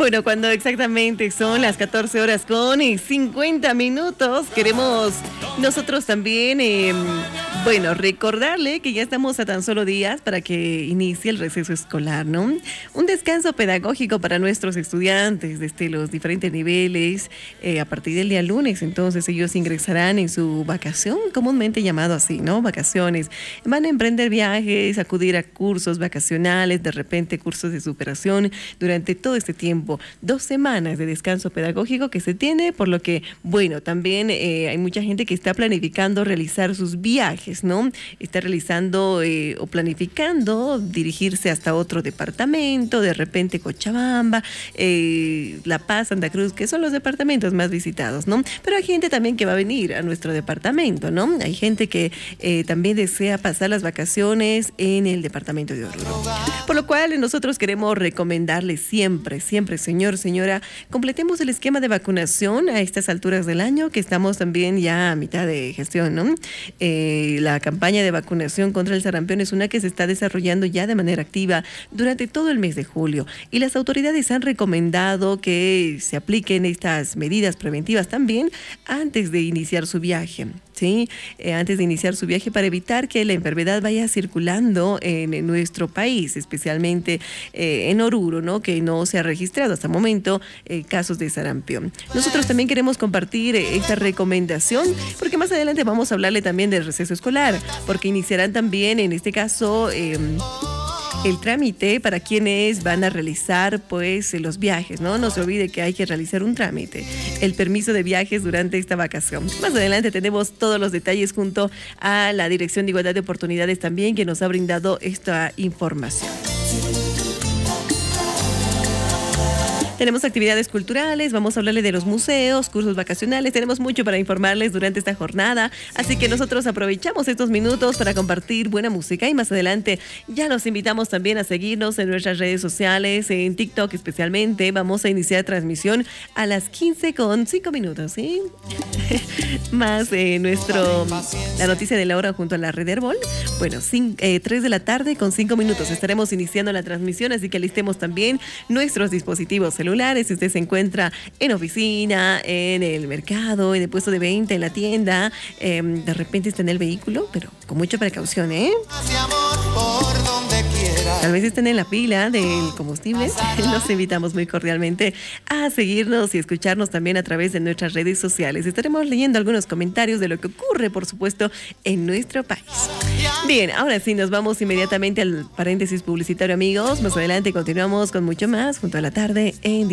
Bueno, cuando exactamente son las 14 horas con 50 minutos, queremos nosotros también, recordarle que ya estamos a tan solo días para que inicie el receso escolar, ¿no? Un descanso pedagógico para nuestros estudiantes desde los diferentes niveles a partir del día lunes. Entonces ellos ingresarán en su vacación, comúnmente llamado así, ¿no? Vacaciones. Van a emprender viajes, acudir a cursos vacacionales, de repente cursos de superación durante todo este tiempo. 2 semanas de descanso pedagógico que se tiene, por lo que, bueno, también hay mucha gente que está planificando realizar sus viajes, ¿no? Está realizando o planificando dirigirse hasta otro departamento, de repente Cochabamba, La Paz, Santa Cruz, que son los departamentos más visitados, ¿no? Pero hay gente también que va a venir a nuestro departamento, ¿no? Hay gente que también desea pasar las vacaciones en el departamento de Oruro. Por lo cual nosotros queremos recomendarles siempre, señor, señora, completemos el esquema de vacunación a estas alturas del año, que estamos también ya a mitad de gestión, ¿no? La campaña de vacunación contra el sarampión es una que se está desarrollando ya de manera activa durante todo el mes de julio, y las autoridades han recomendado que se apliquen estas medidas preventivas también antes de iniciar su viaje. Sí, antes de iniciar su viaje, para evitar que la enfermedad vaya circulando en nuestro país, especialmente en Oruro, ¿no? Que no se ha registrado hasta el momento casos de sarampión. Nosotros también queremos compartir esta recomendación, porque más adelante vamos a hablarle también del receso escolar, porque iniciarán también, en este caso, el trámite para quienes van a realizar pues los viajes, ¿no? No se olvide que hay que realizar un trámite, el permiso de viajes durante esta vacación. Más adelante tenemos todos los detalles junto a la Dirección de Igualdad de Oportunidades también, que nos ha brindado esta información. Tenemos actividades culturales, vamos a hablarle de los museos, cursos vacacionales, tenemos mucho para informarles durante esta jornada, así que nosotros aprovechamos estos minutos para compartir buena música, y más adelante ya los invitamos también a seguirnos en nuestras redes sociales, en TikTok especialmente. Vamos a iniciar transmisión a las 15:05, ¿sí? Más la noticia de la hora junto a la Red Herbol. Bueno, 3 de la tarde con 5 minutos estaremos iniciando la transmisión, así que alistemos también nuestros dispositivos celulares. Si usted se encuentra en oficina, en el mercado, en el puesto de venta, en la tienda, de repente está en el vehículo, pero con mucha precaución, ¿eh? Tal vez estén en la pila del combustible. Los invitamos muy cordialmente a seguirnos y escucharnos también a través de nuestras redes sociales. Estaremos leyendo algunos comentarios de lo que ocurre, por supuesto, en nuestro país. Bien, ahora sí nos vamos inmediatamente al paréntesis publicitario, amigos. Más adelante continuamos con mucho más junto a la tarde en